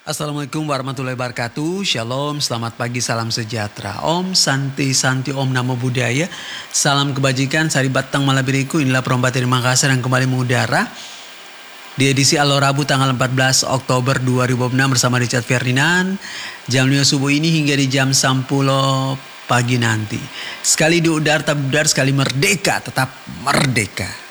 Assalamualaikum warahmatullahi wabarakatuh. Shalom, selamat pagi, salam sejahtera. Om Santi Santi, Om Namo Buddhaya. Salam kebajikan, Sari Batang Malabiriku. Inilah Perompak dari Makassar yang kembali mengudara di edisi Alo Rabu tanggal 14 Oktober 2006 bersama Richard Ferdinand. Jam 5 subuh ini hingga di jam 10 pagi nanti. Sekali di udara tetap udara, sekali merdeka tetap merdeka.